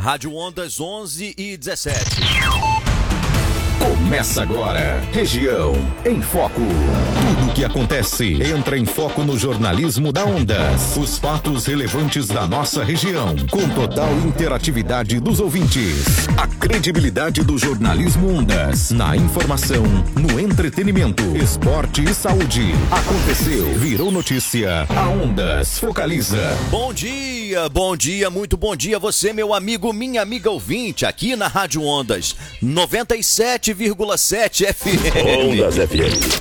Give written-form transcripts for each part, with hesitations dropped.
Rádio Ondas 11h17. Começa agora, Região em Foco. Tudo o que acontece entra em foco no jornalismo da Ondas. Os fatos relevantes da nossa região, com total interatividade dos ouvintes. A credibilidade do jornalismo Ondas, na informação, no entretenimento, esporte e saúde. Aconteceu, virou notícia, a Ondas focaliza. Bom dia, muito bom dia você, meu amigo, minha amiga ouvinte, aqui na Rádio Ondas 97,7 FM. Ondas FM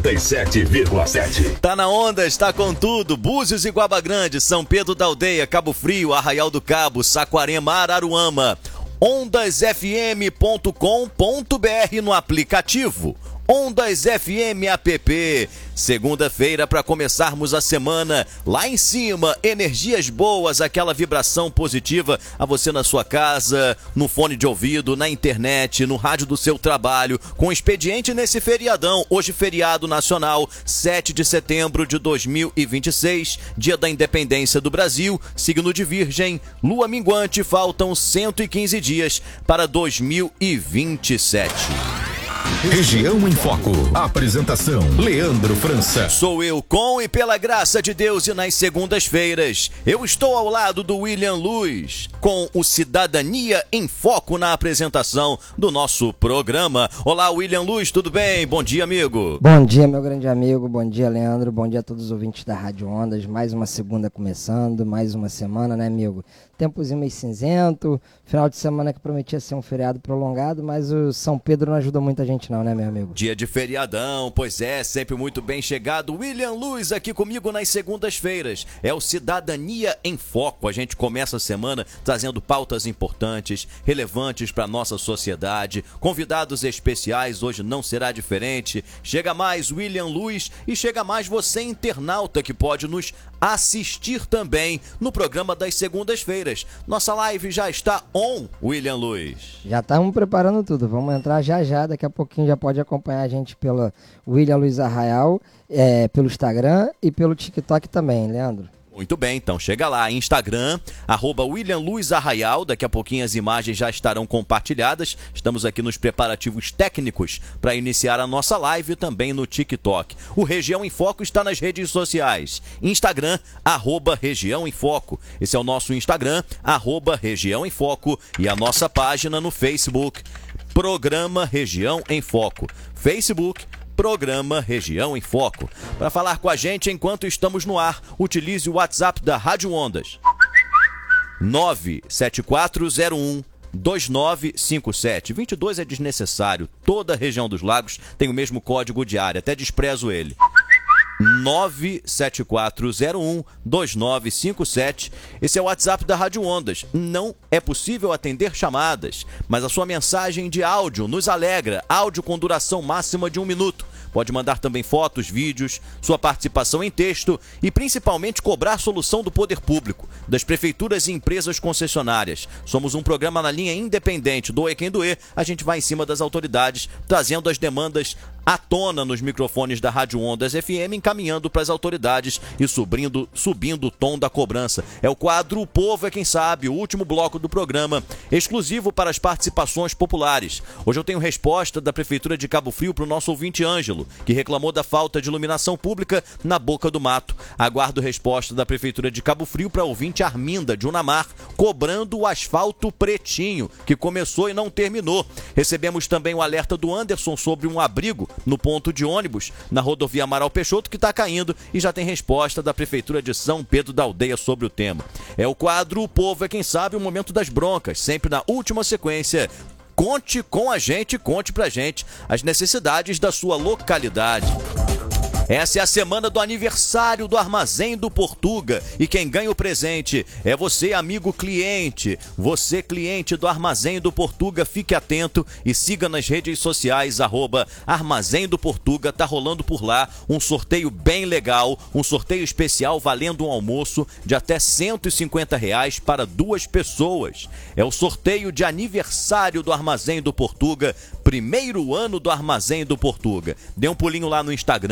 97,7. Tá na Ondas, tá com tudo. Búzios e Guaba Grande, São Pedro da Aldeia, Cabo Frio, Arraial do Cabo, Saquarema, Araruama. ondasfm.com.br no aplicativo. Ondas FM app. Segunda-feira para começarmos a semana lá em cima, energias boas, aquela vibração positiva a você na sua casa, no fone de ouvido, na internet, no rádio do seu trabalho, com expediente nesse feriadão, hoje feriado nacional, 7 de setembro de 2026, dia da independência do Brasil, signo de Virgem, lua minguante, faltam 115 dias para 2027. Região em Foco. Apresentação: Leandro França. Sou eu, com e pela graça de Deus, e nas segundas-feiras eu estou ao lado do William Luz, com o Cidadania em Foco na apresentação do nosso programa. Olá, William Luz, tudo bem? Bom dia, amigo. Bom dia, meu grande amigo. Bom dia, Leandro. Bom dia a todos os ouvintes da Rádio Ondas. Mais uma segunda começando, mais uma semana, né, amigo? Tempozinho meio cinzento, final de semana que prometia ser um feriado prolongado, mas o São Pedro não ajuda muita gente não, né, meu amigo? Dia de feriadão, pois é, sempre muito bem chegado. William Luz aqui comigo nas segundas-feiras. É o Cidadania em Foco. A gente começa a semana trazendo pautas importantes, relevantes para nossa sociedade. Convidados especiais, hoje não será diferente. Chega mais William Luz e chega mais você, internauta, que pode nos assistir também no programa das segundas-feiras. Nossa live já está on, William Luz. Já estamos preparando tudo, vamos entrar já, daqui a pouquinho já pode acompanhar a gente pela William Luz Arraial, pelo Instagram e pelo TikTok também, Leandro. Muito bem, então chega lá, Instagram, @WilliamLuzArraial, daqui a pouquinho as imagens já estarão compartilhadas, estamos aqui nos preparativos técnicos para iniciar a nossa live também no TikTok. O Região em Foco está nas redes sociais, Instagram, @Região em Foco, esse é o nosso Instagram, @Região em Foco, e a nossa página no Facebook, Programa Região em Foco, Facebook, Programa Região em Foco. Para falar com a gente enquanto estamos no ar, utilize o WhatsApp da Rádio Ondas. 97401-2957. 22 é desnecessário. Toda a região dos lagos tem o mesmo código de área. Até desprezo ele. 97401-2957. Esse é o WhatsApp da Rádio Ondas. Não é possível atender chamadas, mas a sua mensagem de áudio nos alegra. Áudio com duração máxima de 1 minuto. Pode mandar também fotos, vídeos, sua participação em texto e principalmente cobrar solução do poder público, das prefeituras e empresas concessionárias. Somos um programa na linha independente, doer quem doer, a gente vai em cima das autoridades, trazendo as demandas à tona nos microfones da Rádio Ondas FM, encaminhando para as autoridades e subindo o tom da cobrança. É o quadro O Povo é Quem Sabe, o último bloco do programa, exclusivo para as participações populares. Hoje eu tenho resposta da Prefeitura de Cabo Frio para o nosso ouvinte Ângelo, que reclamou da falta de iluminação pública na Boca do Mato. Aguardo resposta da Prefeitura de Cabo Frio para a ouvinte Arminda, de Unamar, cobrando o asfalto pretinho, que começou e não terminou. Recebemos também o alerta do Anderson sobre um abrigo no ponto de ônibus, na rodovia Amaral Peixoto, que está caindo, e já tem resposta da Prefeitura de São Pedro da Aldeia sobre o tema. É o quadro O Povo é Quem Sabe, o momento das broncas, sempre na última sequência. Conte com a gente, conte pra gente as necessidades da sua localidade. Essa é a semana do aniversário do Armazém do Portuga e quem ganha o presente é você, amigo cliente. Você, cliente do Armazém do Portuga, fique atento e siga nas redes sociais, @Armazém do Portuga. Tá rolando por lá um sorteio bem legal, um sorteio especial valendo um almoço de até R$150 para 2 pessoas. É o sorteio de aniversário do Armazém do Portuga, primeiro ano do Armazém do Portuga. Dê um pulinho lá no Instagram,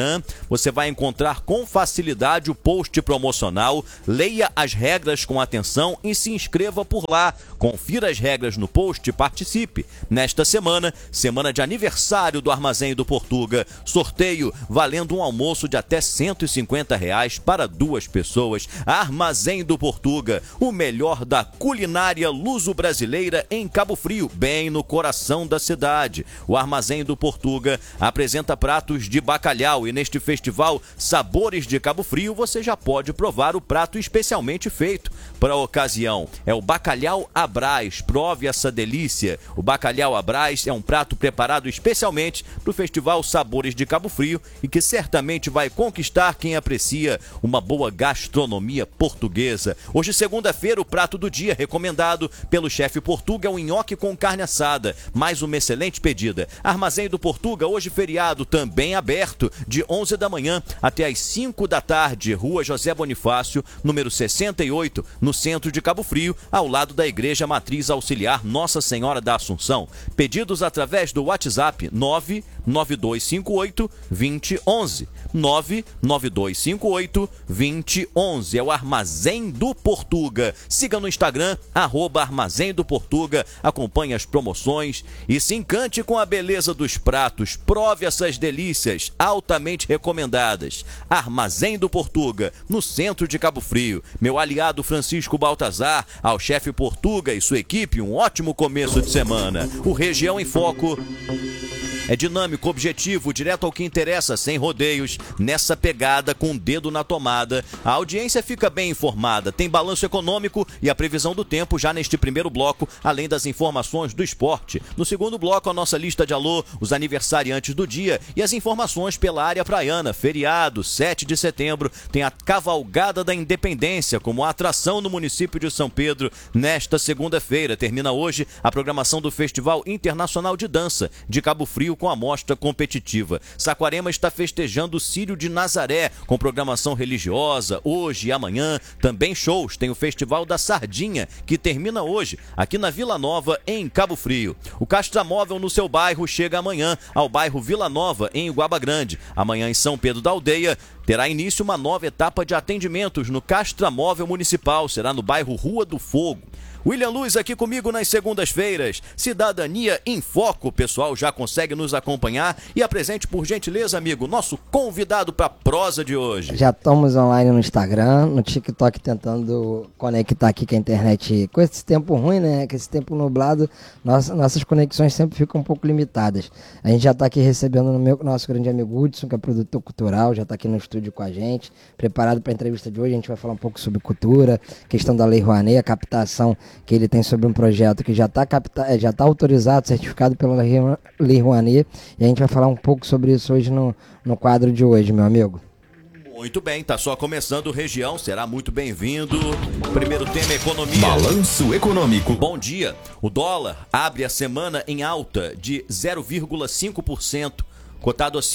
você vai encontrar com facilidade o post promocional. Leia as regras com atenção e se inscreva por lá. Confira as regras no post e participe. Nesta semana de aniversário do Armazém do Portuga, sorteio valendo um almoço de até R$150 para 2 pessoas. Armazém do Portuga, o melhor da culinária luso-brasileira em Cabo Frio, bem no coração da cidade. O Armazém do Portuga apresenta pratos de bacalhau e neste festival Sabores de Cabo Frio você já pode provar o prato especialmente feito para a ocasião. É o bacalhau à Brás. Prove essa delícia. O bacalhau à Brás é um prato preparado especialmente para o Festival Sabores de Cabo Frio e que certamente vai conquistar quem aprecia uma boa gastronomia portuguesa. Hoje, segunda-feira, o prato do dia recomendado pelo chefe Portuga é o nhoque com carne assada. Mais uma excelente pedida. Armazém do Portuga, hoje feriado, também aberto, de 11 da manhã até às 5 da tarde. Rua José Bonifácio, número 68, no centro de Cabo Frio, ao lado da Igreja Matriz Auxiliar Nossa Senhora da Assunção. Pedidos através do WhatsApp 99258-2011. 99258-2011. É o Armazém do Portuga. Siga no Instagram, @Armazém do Portuga. Acompanhe as promoções e se encante com a beleza dos pratos. Prove essas delícias altamente recomendadas. Armazém do Portuga, no centro de Cabo Frio. Meu aliado Francisco Baltazar, ao chefe Portuga e sua equipe, um ótimo começo de semana. O Região em Foco é dinâmico, objetivo, direto ao que interessa, sem rodeios, nessa pegada com o dedo na tomada. A audiência fica bem informada, tem balanço econômico e a previsão do tempo já neste primeiro bloco, além das informações do esporte. No segundo bloco, a nossa lista de alô, os aniversariantes do dia e as informações pela área praiana. Feriado, 7 de setembro, tem a Cavalgada da Independência como atração no município de São Pedro nesta segunda-feira. Termina hoje a programação do Festival Internacional de Dança de Cabo Frio com a mostra competitiva. Saquarema está festejando o Círio de Nazaré com programação religiosa. Hoje e amanhã também shows. Tem o Festival da Sardinha que termina hoje aqui na Vila Nova em Cabo Frio. O Castramóvel no seu bairro chega amanhã ao bairro Vila Nova em Iguaba Grande. Amanhã em São Pedro da Aldeia terá início uma nova etapa de atendimentos no Castramóvel Municipal. Será no bairro Rua do Fogo. William Luz aqui comigo nas segundas-feiras. Cidadania em Foco. O pessoal já consegue nos acompanhar. E apresente, por gentileza, amigo, nosso convidado para a prosa de hoje. Já estamos online no Instagram, no TikTok, tentando conectar aqui com a internet. Com esse tempo ruim, né? Com esse tempo nublado, nossas conexões sempre ficam um pouco limitadas. A gente já está aqui recebendo o nosso grande amigo Hudson, que é produtor cultural, já está aqui no estúdio com a gente, preparado para a entrevista de hoje. A gente vai falar um pouco sobre cultura, questão da Lei Rouanet, a captação que ele tem sobre um projeto que já está autorizado, certificado pela Lei Rouanet, e a gente vai falar um pouco sobre isso hoje no quadro de hoje, meu amigo. Muito bem, tá só começando Região, será muito bem-vindo. Primeiro tema, economia. Balanço econômico. Bom dia. O dólar abre a semana em alta de 0,5%, cotado a R$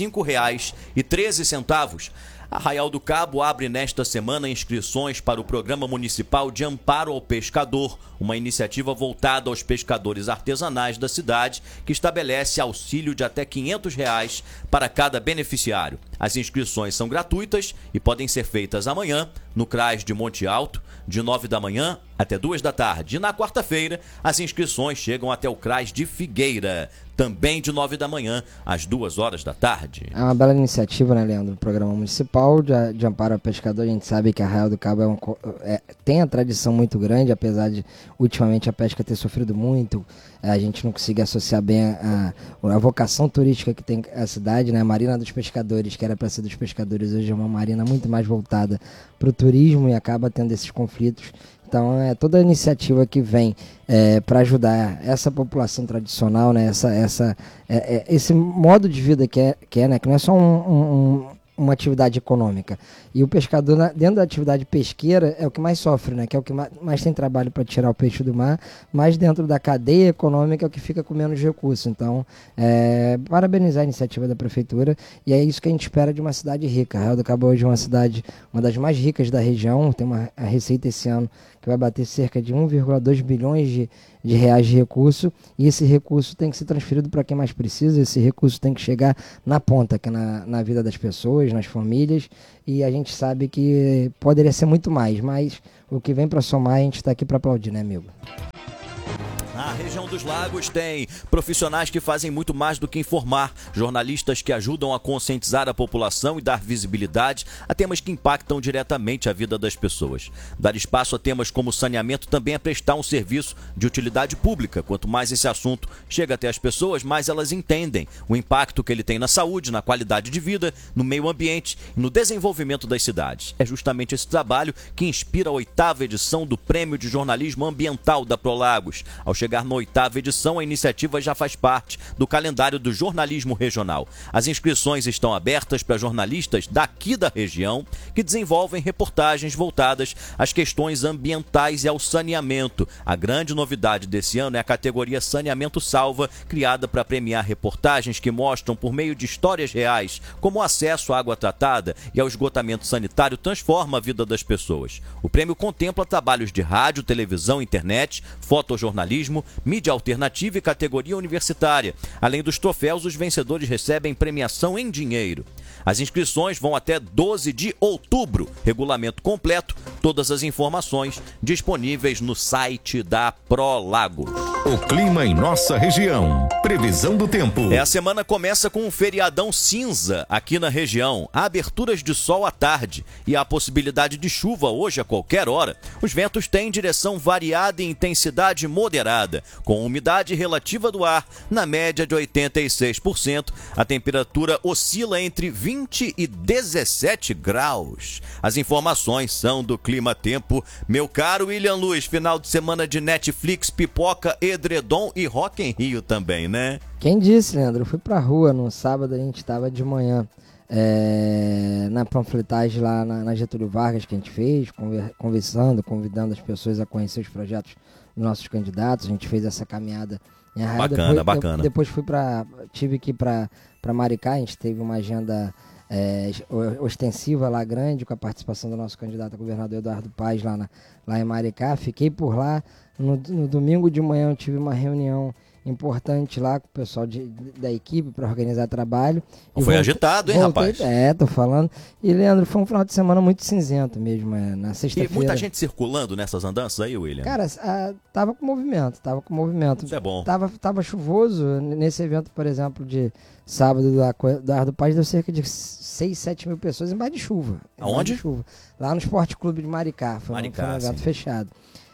5,13. Arraial do Cabo abre nesta semana inscrições para o Programa Municipal de Amparo ao Pescador, uma iniciativa voltada aos pescadores artesanais da cidade, que estabelece auxílio de até R$ 500 para cada beneficiário. As inscrições são gratuitas e podem ser feitas amanhã no CRAS de Monte Alto, de 9 da manhã até 2 da tarde. E na quarta-feira, as inscrições chegam até o CRAS de Figueira, também de 9 da manhã às 2 horas da tarde. É uma bela iniciativa, né, Leandro? O Programa Municipal de Amparo ao Pescador. A gente sabe que Arraial do Cabo tem a tradição muito grande, apesar de ultimamente a pesca ter sofrido muito. A gente não consegue associar bem a vocação turística que tem a cidade, né? A Marina dos Pescadores, que era para ser dos pescadores, hoje é uma marina muito mais voltada para o turismo e acaba tendo esses conflitos. Então, toda a iniciativa que vem para ajudar essa população tradicional, né, esse modo de vida que é, né, que não é só uma atividade econômica. E o pescador, dentro da atividade pesqueira, é o que mais sofre, né? Que é o que mais tem trabalho para tirar o peixe do mar, mas dentro da cadeia econômica é o que fica com menos recursos. Então, parabenizar a iniciativa da Prefeitura, e é isso que a gente espera de uma cidade rica. Arraial do Cabo hoje é uma cidade, uma das mais ricas da região, tem a receita esse ano que vai bater cerca de 1,2 bilhões de reais de recurso, e esse recurso tem que ser transferido para quem mais precisa, esse recurso tem que chegar na ponta, que é na vida das pessoas, pessoas, nas famílias, e a gente sabe que poderia ser muito mais, mas o que vem para somar a gente está aqui para aplaudir, né, amigo? A região dos lagos tem profissionais que fazem muito mais do que informar, jornalistas que ajudam a conscientizar a população e dar visibilidade a temas que impactam diretamente a vida das pessoas. Dar espaço a temas como saneamento também é prestar um serviço de utilidade pública. Quanto mais esse assunto chega até as pessoas, mais elas entendem o impacto que ele tem na saúde, na qualidade de vida, no meio ambiente e no desenvolvimento das cidades. É justamente esse trabalho que inspira a 8ª edição do Prêmio de Jornalismo Ambiental da Prolagos. Ao chegar na 8ª edição, a iniciativa já faz parte do calendário do jornalismo regional. As inscrições estão abertas para jornalistas daqui da região que desenvolvem reportagens voltadas às questões ambientais e ao saneamento. A grande novidade desse ano é a categoria Saneamento Salva, criada para premiar reportagens que mostram, por meio de histórias reais, como o acesso à água tratada e ao esgotamento sanitário transforma a vida das pessoas. O prêmio contempla trabalhos de rádio, televisão, internet, fotojornalismo, mídia alternativa e categoria universitária. Além dos troféus, os vencedores recebem premiação em dinheiro. As inscrições vão até 12 de outubro. Regulamento completo, todas as informações disponíveis no site da Prolagos. O clima em nossa região. Previsão do tempo. A semana começa com um feriadão cinza aqui na região. Há aberturas de sol à tarde e há possibilidade de chuva hoje a qualquer hora. Os ventos têm direção variada e intensidade moderada, com umidade relativa do ar na média de 86%. A temperatura oscila entre 20 e 17 graus. As informações são do Clima Tempo. Meu caro William Luz, final de semana de Netflix, pipoca, edredom e Rock in Rio também, né? Quem disse, Leandro? Eu fui pra rua no sábado, a gente estava de manhã na panfletagem lá na Getúlio Vargas que a gente fez, conversando, convidando as pessoas a conhecer os projetos dos nossos candidatos. A gente fez essa caminhada em Arraial. Bacana. Depois tive que ir para Maricá. A gente teve uma agenda ostensiva lá, grande, com a participação do nosso candidato a governador Eduardo Paes lá em Maricá. Fiquei por lá. No domingo de manhã eu tive uma reunião importante lá com o pessoal da equipe para organizar trabalho. Foi agitado, hein, rapaz? Tô falando. E, Leandro, foi um final de semana muito cinzento mesmo, na sexta-feira. E muita gente circulando nessas andanças aí, William? Cara, tava com movimento. Isso é bom. Tava chuvoso. Nesse evento, por exemplo, de sábado do Eduardo Paes, deu cerca de 6, 7 mil pessoas embaixo de chuva. Aonde? Lá no Esporte Clube de Maricá. Foi um evento fechado.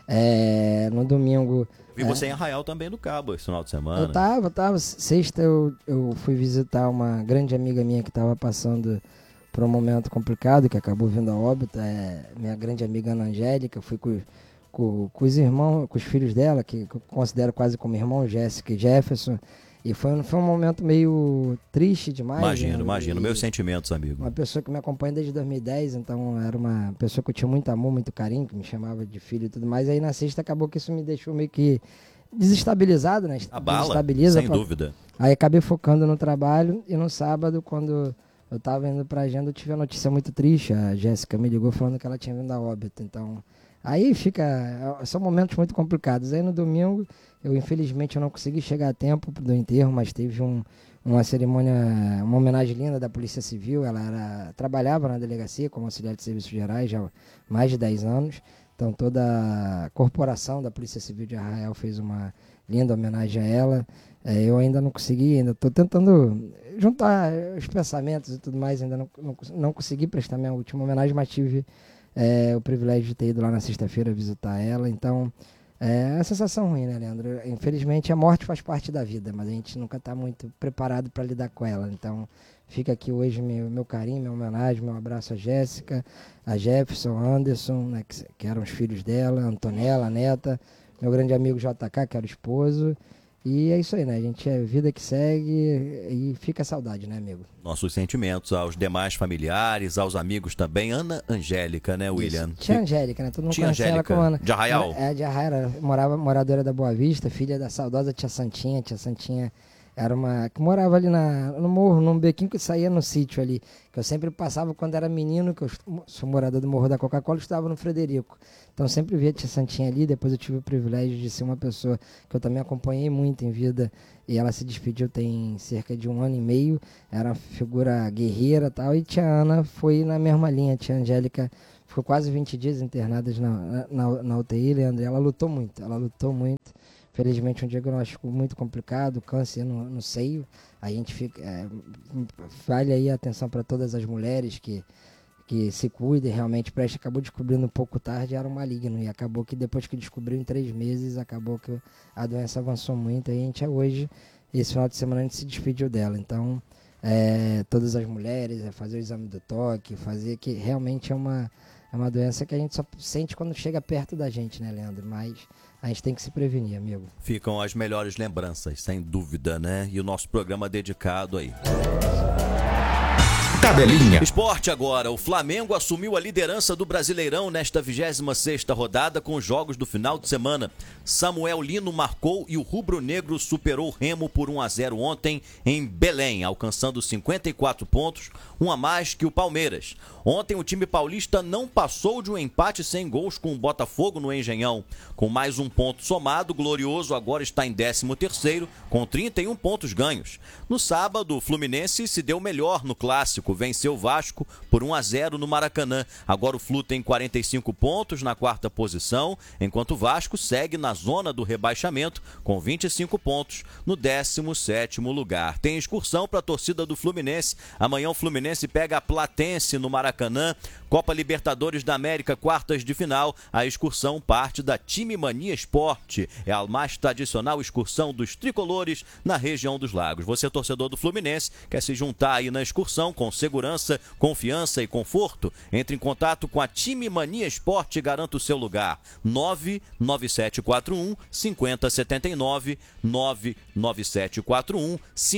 No domingo... Vi você em Arraial também do Cabo esse final de semana. Eu tava. Sexta eu fui visitar uma grande amiga minha que estava passando por um momento complicado, que acabou vindo a óbito. Minha grande amiga Ana Angélica. Eu fui com os irmãos, com os filhos dela, que eu considero quase como irmão, Jéssica e Jefferson. E foi um momento meio triste demais. Imagino. Meus sentimentos, amigo. Uma pessoa que me acompanha desde 2010, então era uma pessoa que eu tinha muito amor, muito carinho, que me chamava de filho e tudo mais. Aí na sexta acabou que isso me deixou meio que desestabilizado, né? Abala, sem dúvida. Aí acabei focando no trabalho e no sábado, quando eu tava indo pra agenda, eu tive uma notícia muito triste. A Jéssica me ligou falando que ela tinha vindo a óbito, então... Aí são momentos muito complicados. Aí no domingo, infelizmente eu não consegui chegar a tempo do enterro, mas teve uma cerimônia, uma homenagem linda da Polícia Civil. Ela trabalhava na delegacia como auxiliar de serviços gerais já há mais de 10 anos. Então toda a corporação da Polícia Civil de Arraial fez uma linda homenagem a ela. Eu ainda não consegui, ainda estou tentando juntar os pensamentos e tudo mais, ainda não consegui prestar minha última homenagem, mas tive... o privilégio de ter ido lá na sexta-feira visitar ela. Então, é uma sensação ruim, né, Leandro? Infelizmente, a morte faz parte da vida, mas a gente nunca está muito preparado para lidar com ela. Então, fica aqui hoje meu carinho, minha homenagem, meu abraço a Jéssica, a Jefferson, Anderson, né, que eram os filhos dela, a Antonella, a neta, meu grande amigo JK, que era o esposo. E é isso aí, né? A gente vida que segue e fica a saudade, né, amigo? Nossos sentimentos aos demais familiares, aos amigos também. Ana Angélica, né, William? Isso. Tia Angélica, né? Todo mundo conhece ela como Ana. De Arraial? De Arraial, moradora da Boa Vista, filha da saudosa tia Santinha. Tia Santinha era uma que morava ali no morro, num bequinho que saía no sítio ali, que eu sempre passava quando era menino, que eu sou morador do Morro da Coca-Cola, estava no Frederico. Então sempre via a tia Santinha ali, depois eu tive o privilégio de ser uma pessoa que eu também acompanhei muito em vida, e ela se despediu tem cerca de 1 ano e meio, era uma figura guerreira e tal, e tia Ana foi na mesma linha, tia Angélica ficou quase 20 dias internada na UTI, Leandro, e ela lutou muito. Felizmente um diagnóstico muito complicado, câncer no seio. A gente vale aí a atenção para todas as mulheres que se cuidem, realmente. Preste acabou descobrindo um pouco tarde, era um maligno, e acabou que depois que descobriu em 3 meses, acabou que a doença avançou muito, e a gente hoje, esse final de semana, a gente se despediu dela. Então, todas as mulheres, fazer o exame do toque, fazer que realmente é uma doença que a gente só sente quando chega perto da gente, né, Leandro? Mas a gente tem que se prevenir, amigo. Ficam as melhores lembranças, sem dúvida, né? E o nosso programa dedicado aí. Tabelinha. Esporte agora. O Flamengo assumiu a liderança do Brasileirão nesta 26ª rodada com os jogos do final de semana. Samuel Lino marcou e o rubro-negro superou o Remo por 1-0 ontem em Belém, alcançando 54 pontos, um a mais que o Palmeiras. Ontem o time paulista não passou de um empate sem gols com o Botafogo no Engenhão. Com mais um ponto somado, o Glorioso agora está em 13º com 31 pontos ganhos. No sábado, o Fluminense se deu melhor no clássico, venceu o Vasco por 1-0 no Maracanã. Agora o Flu tem 45 pontos na 4ª posição, enquanto o Vasco segue na zona do rebaixamento com 25 pontos no 17º lugar. Tem excursão para a torcida do Fluminense. Amanhã o Fluminense pega a Platense no Maracanã. Copa Libertadores da América, quartas de final. A excursão parte da Time Mania Esporte. É a mais tradicional excursão dos tricolores na região dos Lagos. Você, torcedor do Fluminense, quer se juntar aí na excursão com segurança, confiança e conforto? Entre em contato com a Time Mania Esporte e garanta o seu lugar. 99741 5079 99741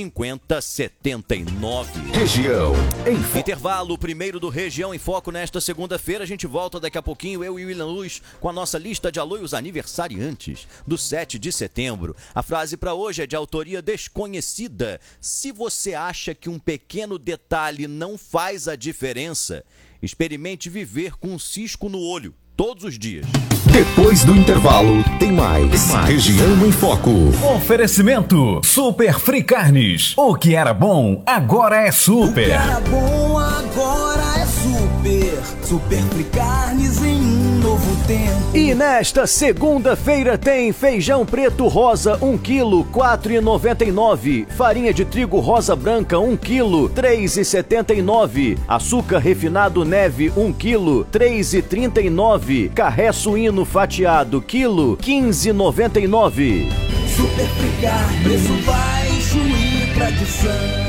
5079. Região em Foco. Intervalo, primeiro do Região em Foco nesta segunda-feira. A gente volta daqui a pouquinho, eu e William Luz, com a nossa lista de alô e os aniversariantes do 7 de setembro. A frase para hoje é de autoria desconhecida. Se você acha que um pequeno detalhe não faz a diferença, experimente viver com um cisco no olho todos os dias. Depois do intervalo, tem mais. Região em Foco. Oferecimento Super Free Carnes. O que era bom, agora é super. O que era bom, agora é super. Super Free Carnes em um novo tempo. E nesta segunda-feira tem feijão preto rosa 1 kg, 4,99. Farinha de trigo rosa branca 1 kg, 3,79. Açúcar refinado neve 1 kg, 3,39. Carré suíno fatiado quilo, 15,99. Super Free Carnes, preço baixo e tradição.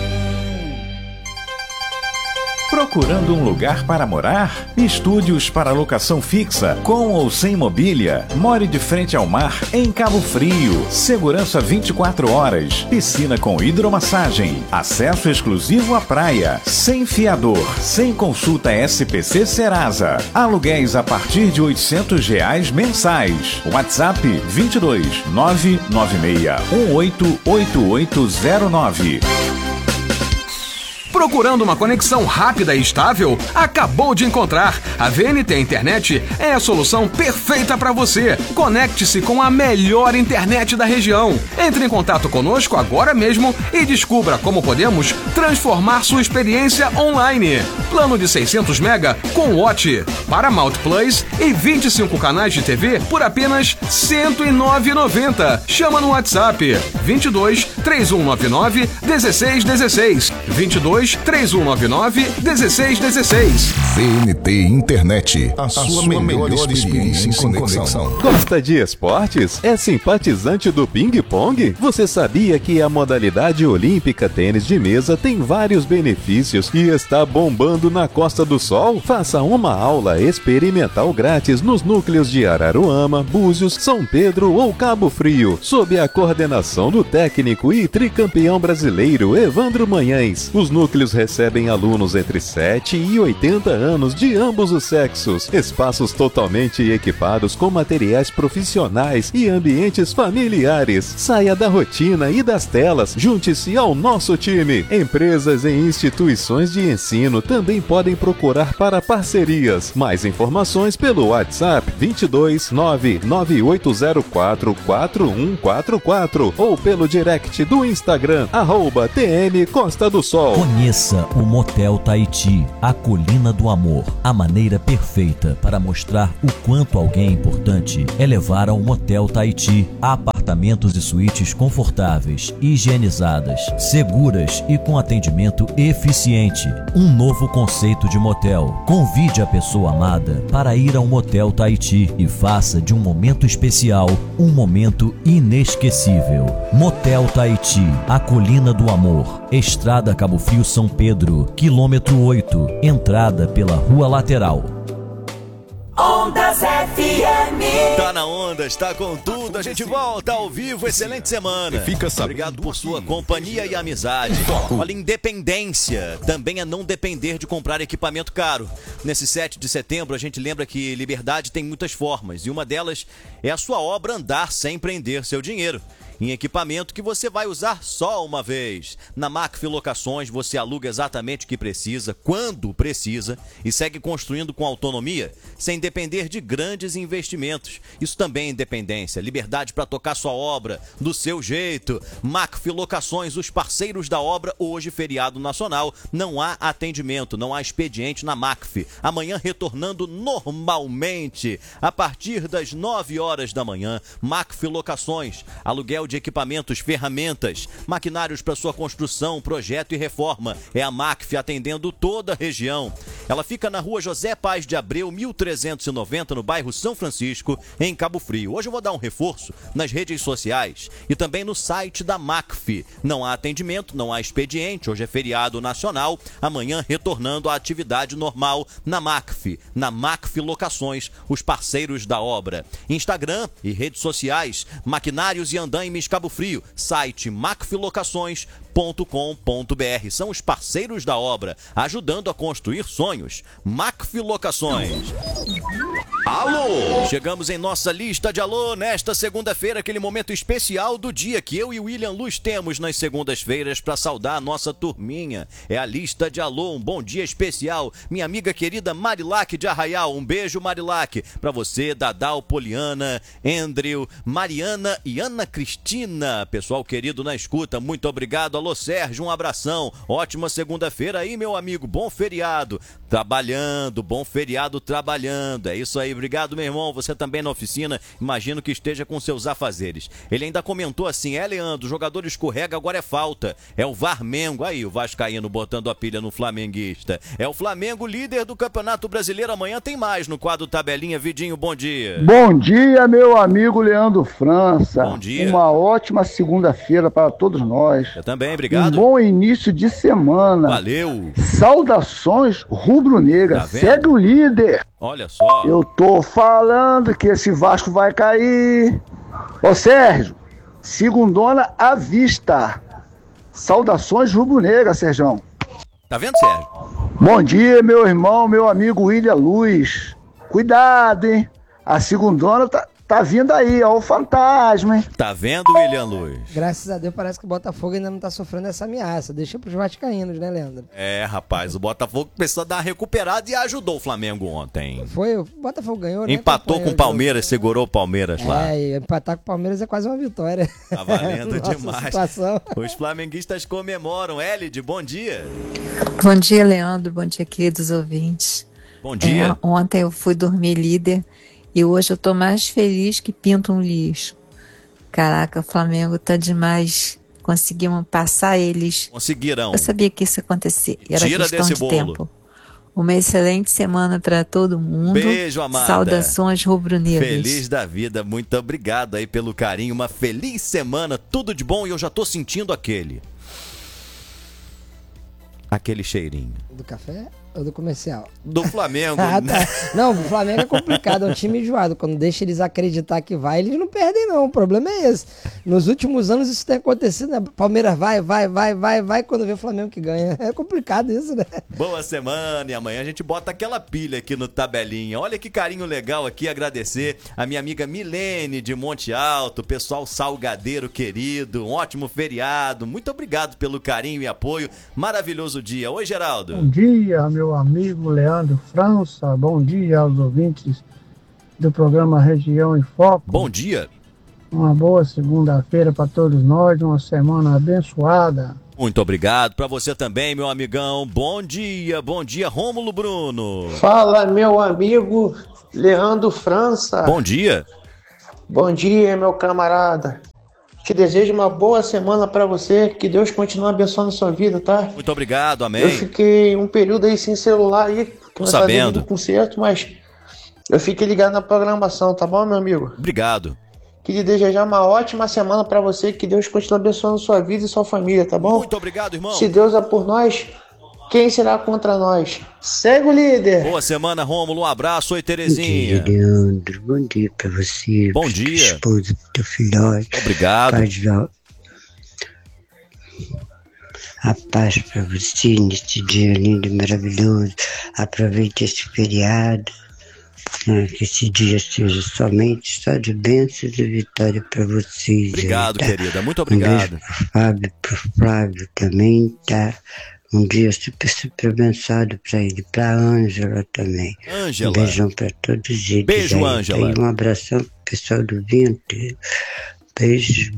Procurando um lugar para morar? Estúdios para locação fixa, com ou sem mobília. More de frente ao mar, em Cabo Frio. Segurança 24 horas. Piscina com hidromassagem. Acesso exclusivo à praia. Sem fiador. Sem consulta SPC Serasa. Aluguéis a partir de R$800 mensais. WhatsApp 22 996 188809. Procurando uma conexão rápida e estável? Acabou de encontrar! A VNT Internet é a solução perfeita para você. Conecte-se com a melhor internet da região. Entre em contato conosco agora mesmo e descubra como podemos transformar sua experiência online. Plano de 600 MB com Watch, Paramount Plus e 25 canais de TV por apenas R$ 109,90. Chama no WhatsApp 22 3199 1616. 22 3199 1616. VNT Internet, a sua melhor experiência em conexão. Gosta de esportes? É simpatizante do ping-pong? Você sabia que a modalidade olímpica tênis de mesa tem vários benefícios e está bombando na Costa do Sol? Faça uma aula experimental grátis nos núcleos de Araruama, Búzios, São Pedro ou Cabo Frio, sob a coordenação do técnico e tricampeão brasileiro Evandro Manhães. Os núcleos núcleos recebem alunos entre 7 e 80 anos de ambos os sexos. Espaços totalmente equipados com materiais profissionais e ambientes familiares. Saia da rotina e das telas. Junte-se ao nosso time. Empresas e instituições de ensino também podem procurar para parcerias. Mais informações pelo WhatsApp 22 99804 4144 ou pelo direct do Instagram @TM Costa do Sol. Conheça o Motel Tahiti, a colina do amor. A maneira perfeita para mostrar o quanto alguém é importante é levar ao Motel Tahiti. Apartamentos e suítes confortáveis, higienizadas, seguras e com atendimento eficiente. Um novo conceito de motel. Convide a pessoa amada para ir ao Motel Tahiti e faça de um momento especial um momento inesquecível. Motel Tahiti, a colina do amor. Estrada Cabo Frio São Pedro, quilômetro 8, entrada pela rua lateral. Ondas FM. Tá na onda, está com tudo. A gente volta ao vivo. Excelente semana. Obrigado por sua companhia e amizade. Olha, independência também é não depender de comprar equipamento caro. Nesse 7 de setembro, a gente lembra que liberdade tem muitas formas e uma delas é a sua obra andar sem prender seu dinheiro em equipamento que você vai usar só uma vez. Na Macf Locações você aluga exatamente o que precisa, quando precisa e segue construindo com autonomia, sem depender de grandes investimentos. Isso também é independência, liberdade para tocar sua obra do seu jeito. Macf Locações, os parceiros da obra. Hoje, feriado nacional, não há atendimento, não há expediente na Macf. Amanhã retornando normalmente, a partir das 9 horas da manhã. Macf Locações, aluguel de equipamentos, ferramentas, maquinários para sua construção, projeto e reforma. É a Macf atendendo toda a região. Ela fica na rua José Paz de Abreu, 1390, no bairro São Francisco, em Cabo Frio. Hoje eu vou dar um reforço nas redes sociais e também no site da Macf. Não há atendimento, não há expediente. Hoje é feriado nacional. Amanhã retornando à atividade normal na Macf. Na Macf Locações, os parceiros da obra. Instagram e redes sociais, Maquinários e Andaimes Cabo Frio. Site macflocações.com.br. São os parceiros da obra, ajudando a construir sonhos. Macf Locações. Alô! Chegamos em nossa lista de alô nesta segunda-feira, aquele momento especial do dia que eu e o William Luz temos nas segundas-feiras para saudar a nossa turminha. É a lista de alô, um bom dia especial. Minha amiga querida Marilac de Arraial, um beijo Marilac. Para você, Dadal, Poliana, Andrew, Mariana e Ana Cristina. Pessoal querido na escuta, muito obrigado. Alô Sérgio, um abração. Ótima segunda-feira aí, meu amigo. Bom feriado. Trabalhando, bom feriado trabalhando. É isso aí, obrigado, meu irmão. Você também na oficina, imagino que esteja com seus afazeres. Ele ainda comentou assim: Leandro, o jogador escorrega, agora é falta. É o Varmengo. Aí, o vascaíno botando a pilha no flamenguista. É o Flamengo, líder do Campeonato Brasileiro. Amanhã tem mais no quadro Tabelinha. Vidinho, bom dia. Bom dia, meu amigo Leandro França. Bom dia. Uma ótima segunda-feira para todos nós. Eu também, obrigado. Um bom início de semana. Valeu. Saudações rubro-negra. Tá vendo? Segue o líder. Olha só. Eu tô falando que esse Vasco vai cair. Ô Sérgio, segundona à vista. Saudações rubro-negra, Sérgio. Tá vendo, Sérgio? Bom dia, meu irmão, meu amigo William Luz. Cuidado, hein? A segundona tá vindo aí, ó, o fantasma, hein? Tá vendo, William Luz? Graças a Deus parece que o Botafogo ainda não tá sofrendo essa ameaça. Deixa pros vascaínos, né, Leandro? É, rapaz, o Botafogo precisou dar uma recuperada e ajudou o Flamengo ontem. Foi, o Botafogo ganhou, né? Empatou com o Palmeiras, segurou o Palmeiras lá. É, e empatar com o Palmeiras é quase uma vitória. Tá valendo demais. Situação. Os flamenguistas comemoram. Elide, bom dia. Bom dia, Leandro. Bom dia, queridos ouvintes. Bom dia. Ontem eu fui dormir líder e hoje eu tô mais feliz que pinta um lixo. Caraca, o Flamengo tá demais. Conseguimos passar eles. Conseguirão. Eu sabia que isso ia acontecer. Era Tira questão desse de bolo. tempo. Uma excelente semana para todo mundo. Beijo, amada. Saudações rubro-negras. Feliz da vida. Muito obrigado aí pelo carinho. Uma feliz semana. Tudo de bom e eu já tô sentindo aquele cheirinho. Do café? ou do comercial? Do Flamengo. Ah, tá. Não, o Flamengo é complicado, é um time enjoado. Quando deixa eles acreditar que vai, eles não perdem não, o problema é esse. Nos últimos anos isso tem acontecido, né? Palmeiras vai, quando vê o Flamengo que ganha. É complicado isso, né? Boa semana, e amanhã a gente bota aquela pilha aqui no Tabelinha. Olha que carinho legal aqui, agradecer a minha amiga Milene de Monte Alto, pessoal salgadeiro querido, um ótimo feriado, muito obrigado pelo carinho e apoio, maravilhoso dia. Oi, Geraldo. Bom dia, meu amigo Leandro França, bom dia aos ouvintes do programa Região em Foco. Bom dia. Uma boa segunda-feira para todos nós, uma semana abençoada. Muito obrigado para você também, meu amigão. Bom dia, Rômulo Bruno. Fala, meu amigo Leandro França. Bom dia. Bom dia, meu camarada. Te desejo uma boa semana para você, que Deus continue abençoando a sua vida, tá? Muito obrigado, amém. Eu fiquei um período aí sem celular aí, tô sabendo. Concerto, mas eu fiquei ligado na programação, tá bom, meu amigo? Obrigado. Queria desejar uma ótima semana para você, que Deus continue abençoando a sua vida e sua família, tá bom? Muito obrigado, irmão. Se Deus é por nós, quem será contra nós? Segue o líder. Boa semana, Rômulo. Um abraço. Oi, Terezinha. Bom dia, Leandro. Bom dia pra você. Bom dia. Esposa, pro teu filhote. Obrigado. A paz pra você neste dia lindo e maravilhoso. Aproveite esse feriado. Que esse dia seja somente só de bênçãos e vitória pra vocês. Obrigado, aí, tá? querida. Muito obrigado. Um beijo pro Fábio, pro Flávio também, tá? Um dia super abençoado pra ele, pra Ângela também. Ângela. Um beijão pra todos eles. Beijo, aí, Ângela. tá? E um abração pro pessoal do Vinho. Beijos.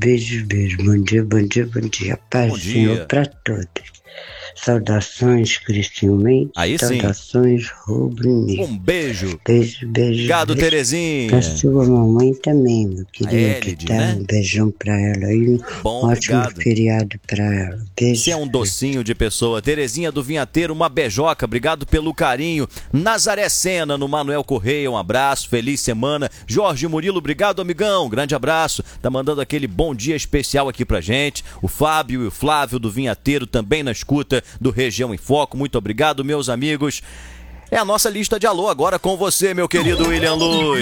Bom dia. Paz do Senhor pra todos. Saudações, Cristianmente. Aí sim. Saudações, rubro-negro. Um beijo. Beijo. Obrigado, Terezinha. Pra sua mamãe também, meu querido. Elide, tá? né? Um beijão pra ela aí. Bom, um ótimo obrigado. feriado pra ela. Beijo. Você é um docinho de pessoa. Terezinha do Vinhateiro, uma beijoca. Obrigado pelo carinho. Nazaré Sena, no Manuel Correia, um abraço. Feliz semana. Jorge Murilo, obrigado, amigão. Grande abraço. Tá mandando aquele bom dia especial aqui pra gente. O Fábio e o Flávio do Vinhateiro também na escuta do Região em Foco. Muito obrigado, meus amigos. É a nossa lista de alô agora com você, meu querido William Luiz.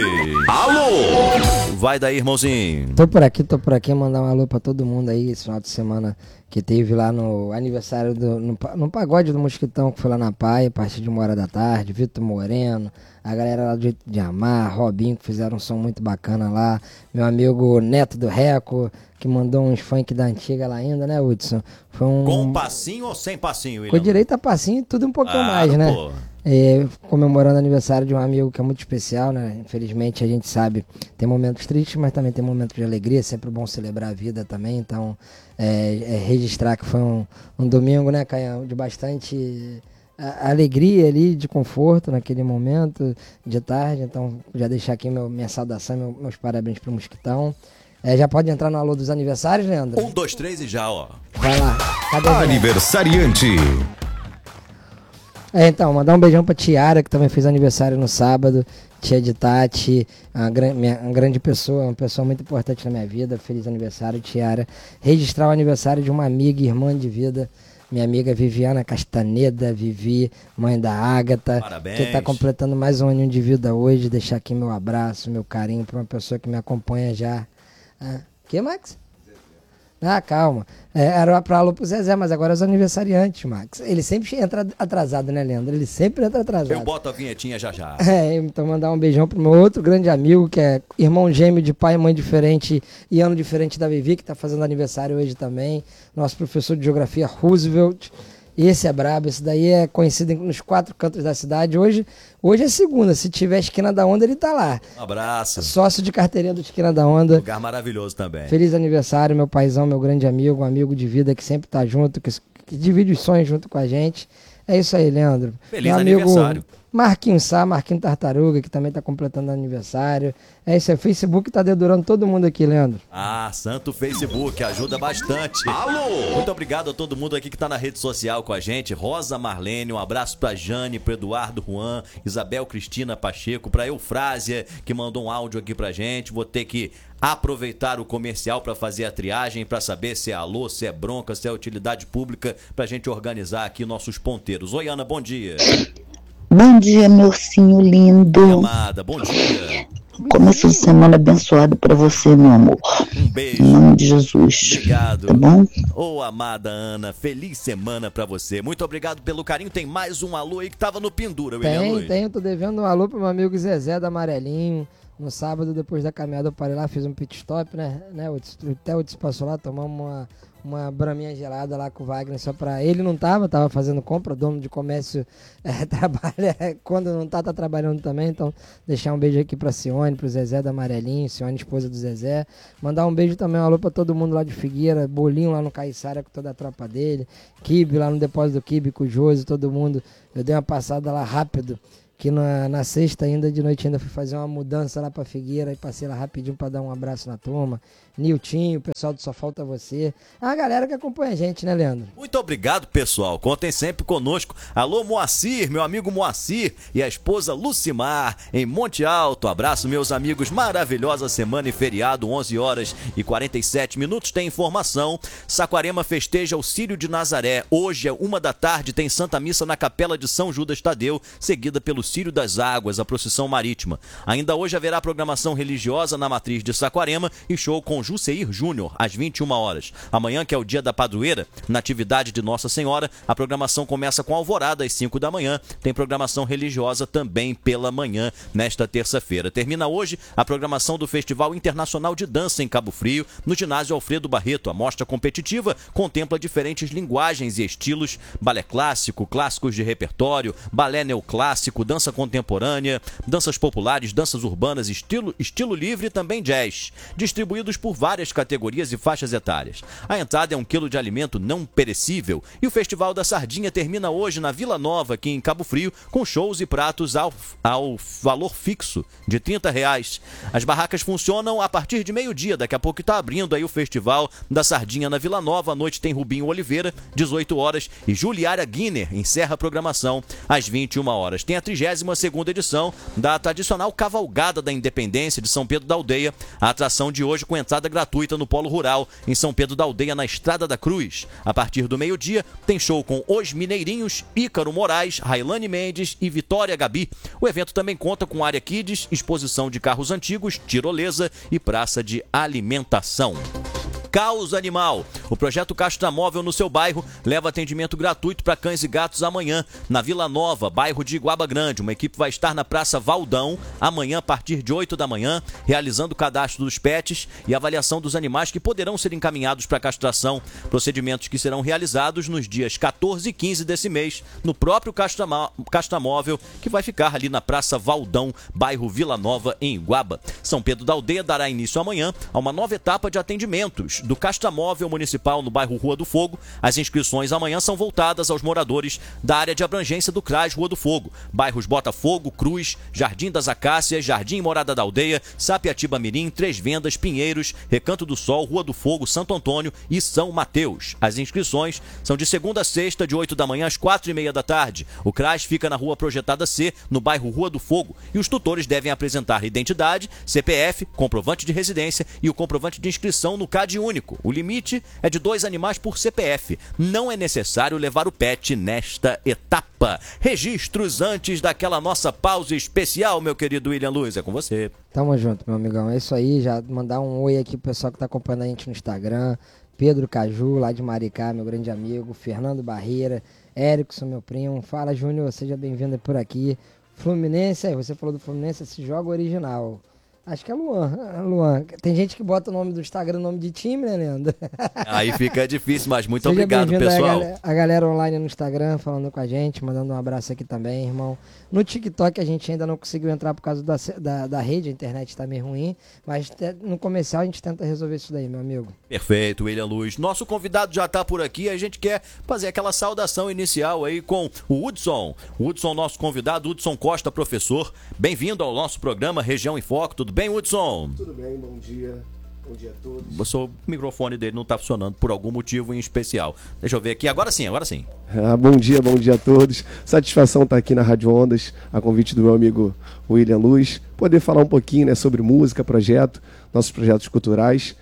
Alô! Vai daí, irmãozinho. Tô por aqui, mandar um alô pra todo mundo aí, esse final de semana que teve lá no aniversário, no pagode do Mosquitão, que foi lá na Pai, a partir de 1h da tarde, Vitor Moreno, a galera lá do Jeito de Amar, Robinho, que fizeram um som muito bacana lá, meu amigo Neto do Reco, que mandou uns funk da antiga lá ainda, né, Hudson? Foi um... Com passinho ou sem passinho, William? Com direito a passinho e tudo um pouquinho mais, né? Pô. Comemorando o aniversário de um amigo que é muito especial, né? Infelizmente a gente sabe, tem momentos tristes, mas também tem momentos de alegria, é sempre bom celebrar a vida também, então registrar que foi um domingo, né, Caião, de bastante alegria ali, de conforto naquele momento de tarde, então já deixar aqui minha saudação, meus parabéns pro Mosquitão. Já pode entrar no alô dos aniversários, Leandro? 1, 2, 3 e já, ó. Vai lá. Cadê Aniversariante. Então, mandar um beijão pra Tiara, que também fez aniversário no sábado. Tia de Tati, uma grande pessoa, uma pessoa muito importante na minha vida. Feliz aniversário, Tiara. Registrar o aniversário de uma amiga e irmã de vida, minha amiga Viviana Castaneda, Vivi, mãe da Ágata. Parabéns. Que tá completando mais um aninho de vida hoje. Deixar aqui meu abraço, meu carinho pra uma pessoa que me acompanha já. Que, Max? Calma. Era pra alô pro Zezé, mas agora é os aniversariantes, Max. Ele sempre entra atrasado, né, Leandro? Ele sempre entra atrasado. Eu boto a vinhetinha já. Então mandar um beijão pro meu outro grande amigo, que é irmão gêmeo de pai e mãe diferente e ano diferente da Vivi, que tá fazendo aniversário hoje também. Nosso professor de geografia, Roosevelt. Esse é brabo, esse daí é conhecido nos 4 cantos da cidade. Hoje é segunda, se tiver Esquina da Onda, ele tá lá. Um abraço. Sócio de carteirinha do Esquina da Onda. Lugar maravilhoso também. Feliz aniversário, meu paizão, meu grande amigo, um amigo de vida que sempre tá junto, que divide os sonhos junto com a gente. É isso aí, Leandro. Feliz meu amigo aniversário. Marquinhos Sá, Marquinhos Tartaruga, que também tá completando aniversário. É isso aí, o Facebook tá dedurando todo mundo aqui, Leandro. Santo Facebook, ajuda bastante. Alô! Muito obrigado a todo mundo aqui que tá na rede social com a gente. Rosa Marlene, um abraço pra Jane, pro Eduardo Juan, Isabel Cristina Pacheco, pra Eufrásia, que mandou um áudio aqui pra gente. Vou ter que aproveitar o comercial pra fazer a triagem, pra saber se é alô, se é bronca, se é utilidade pública, pra gente organizar aqui nossos ponteiros. Oi, Ana, bom dia. Bom dia, meu ursinho lindo. Amada, bom dia. Começo de semana abençoado para você, meu amor. Um beijo. Em nome de Jesus. Obrigado. Tá bom? Ô, amada Ana, feliz semana pra você. Muito obrigado pelo carinho. Tem mais um alô aí que tava no pendura, William Luiz. Tem. Tô devendo um alô pro meu amigo Zezé da Amarelinho. No sábado, depois da caminhada, eu parei lá, fiz um pit stop, né? Até o Otis passou lá, tomamos uma braminha gelada lá com o Wagner, só pra... Ele não tava fazendo compra, dono de comércio trabalha, quando não tá trabalhando também, então deixar um beijo aqui pra Cione, pro Zezé da Amarelinho, Cione, esposa do Zezé, mandar um beijo também, um alô pra todo mundo lá de Figueira, Bolinho lá no Caiçara com toda a tropa dele, Kibe lá no depósito do Kibe com o Josi, todo mundo, eu dei uma passada lá rápido, que na sexta ainda, de noite ainda fui fazer uma mudança lá pra Figueira e passei lá rapidinho pra dar um abraço na turma. Niltinho, o pessoal do Só Falta Você. A galera que acompanha a gente, né, Leandro? Muito obrigado, pessoal. Contem sempre conosco. Alô, Moacir, meu amigo Moacir e a esposa Lucimar, em Monte Alto. Abraço, meus amigos. Maravilhosa semana e feriado, 11 horas e 47 minutos. Tem informação. Saquarema festeja o Círio de Nazaré. Hoje, 1 da tarde, tem Santa Missa na Capela de São Judas Tadeu, seguida pelo Círio das Águas, a procissão marítima. Ainda hoje haverá programação religiosa na matriz de Saquarema e show com Jusceir Júnior, às 21 horas. Amanhã, que é o dia da padroeira, natividade de Nossa Senhora, a programação começa com alvorada às 5 da manhã. Tem programação religiosa também pela manhã, nesta terça-feira. Termina hoje a programação do Festival Internacional de Dança em Cabo Frio, no ginásio Alfredo Barreto. A mostra competitiva contempla diferentes linguagens e estilos: balé clássico, clássicos de repertório, balé neoclássico, dança contemporânea, danças populares, danças urbanas, estilo livre e também jazz, distribuídos por várias categorias e faixas etárias. A entrada é 1 quilo de alimento não perecível e o Festival da Sardinha termina hoje na Vila Nova, aqui em Cabo Frio, com shows e pratos ao valor fixo de R$30. As barracas funcionam a partir de meio-dia. Daqui a pouco está abrindo aí o Festival da Sardinha na Vila Nova. À noite tem Rubinho Oliveira, 18 horas, e Juliara Guiner encerra a programação às 21 horas. Tem a 32ª edição da tradicional Cavalgada da Independência de São Pedro da Aldeia. A atração de hoje com entrada gratuita no Polo Rural, em São Pedro da Aldeia, na Estrada da Cruz. A partir do meio-dia, tem show com Os Mineirinhos, Ícaro Moraes, Railane Mendes e Vitória Gabi. O evento também conta com área Kids, exposição de carros antigos, tirolesa e praça de alimentação. Caos Animal. O projeto Castramóvel no seu bairro leva atendimento gratuito para cães e gatos amanhã, na Vila Nova, bairro de Iguaba Grande. Uma equipe vai estar na Praça Valdão amanhã a partir de 8 da manhã, realizando o cadastro dos pets e avaliação dos animais que poderão ser encaminhados para castração. Procedimentos que serão realizados nos dias 14 e 15 desse mês, no próprio Castramóvel, que vai ficar ali na Praça Valdão, bairro Vila Nova, em Iguaba. São Pedro da Aldeia dará início amanhã a uma nova etapa de atendimentos do Castramóvel Municipal no bairro Rua do Fogo. As inscrições amanhã são voltadas aos moradores da área de abrangência do CRAS Rua do Fogo, bairros Botafogo, Cruz, Jardim das Acácias, Jardim Morada da Aldeia, Sapiatiba Mirim, Três Vendas, Pinheiros, Recanto do Sol, Rua do Fogo, Santo Antônio e São Mateus. As inscrições são de segunda a sexta, de 8 da manhã às 4h30 da tarde. O CRAS fica na Rua Projetada C, no bairro Rua do Fogo, e os tutores devem apresentar identidade, CPF, comprovante de residência e o comprovante de inscrição no CAD único. O limite é de 2 animais por CPF. Não é necessário levar o pet nesta etapa. Registros antes daquela nossa pausa especial, meu querido William Luiz. É com você. Tamo junto, meu amigão. É isso aí. Já mandar um oi aqui pro pessoal que tá acompanhando a gente no Instagram. Pedro Caju, lá de Maricá, meu grande amigo. Fernando Barreira, Erickson, meu primo. Fala, Júnior. Seja bem-vindo por aqui. Fluminense, aí você falou do Fluminense, esse jogo original. Acho que é Luan. Tem gente que bota o nome do Instagram, nome de time, né, Leandro? Aí fica difícil, mas muito Seja obrigado, pessoal. A galera online no Instagram falando com a gente, mandando um abraço aqui também, irmão. No TikTok a gente ainda não conseguiu entrar por causa da rede, a internet tá meio ruim, mas no comercial a gente tenta resolver isso daí, meu amigo. Perfeito, William Luiz. Nosso convidado já tá por aqui, a gente quer fazer aquela saudação inicial aí com o Hudson. O Hudson, nosso convidado, Hudson Costa, professor. Bem-vindo ao nosso programa Região em Foco. Tudo bem, Hudson? Tudo bem, bom dia. Bom dia a todos. O microfone dele não está funcionando por algum motivo em especial. Deixa eu ver aqui. Agora sim. Bom dia a todos. Satisfação estar aqui na Rádio Ondas, a convite do meu amigo William Luiz. Poder falar um pouquinho, né, sobre música, nossos projetos culturais.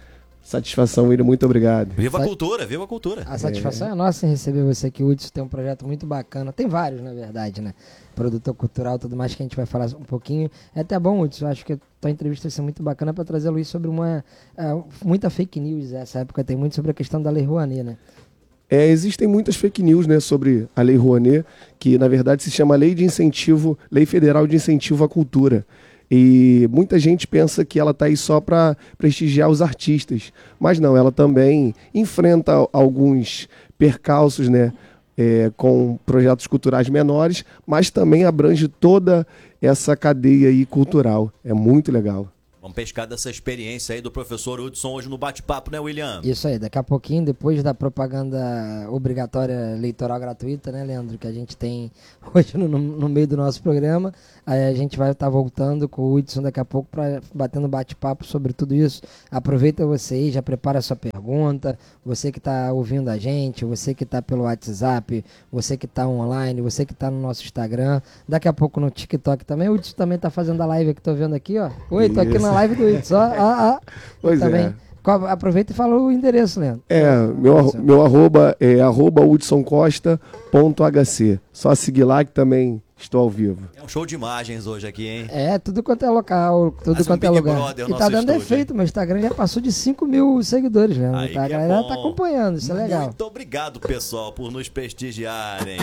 Satisfação, William, muito obrigado. Viva a cultura, viva a cultura. A satisfação é nossa em receber você aqui. O Hudson tem um projeto muito bacana. Tem vários, na verdade, né? Produtor cultural, tudo mais que a gente vai falar um pouquinho. É até bom, Hudson. Eu acho que a tua entrevista vai ser muito bacana para trazer a luz sobre muita fake news. Essa época tem muito sobre a questão da Lei Rouanet, né? Existem muitas fake news, né, sobre a Lei Rouanet, que na verdade se chama Lei Federal de Incentivo à Cultura. E muita gente pensa que ela está aí só para prestigiar os artistas, mas não, ela também enfrenta alguns percalços, né, com projetos culturais menores, mas também abrange toda essa cadeia aí cultural. É muito legal. Vamos pescar dessa experiência aí do professor Hudson hoje no bate-papo, né, William? Isso aí, daqui a pouquinho, depois da propaganda obrigatória eleitoral gratuita, né, Leandro, que a gente tem hoje no meio do nosso programa, aí a gente vai estar voltando com o Hudson daqui a pouco para batendo bate-papo sobre tudo isso. Aproveita você aí, já prepara a sua pergunta, você que está ouvindo a gente, você que está pelo WhatsApp, você que está online, você que está no nosso Instagram, daqui a pouco no TikTok também. O Hudson também está fazendo a live que estou vendo aqui, ó. Oi, tô aqui na live do Hudson, Pois também. Aproveita e fala o endereço, Leandro. Meu arroba é hudsoncosta.hc. Só seguir lá que também estou ao vivo. É um show de imagens hoje aqui, hein? Tudo quanto é local, tudo quanto é lugar. Brother, e tá dando efeito, meu Instagram já passou de 5 mil seguidores, né? A galera tá acompanhando, isso é legal. Muito obrigado, pessoal, por nos prestigiarem.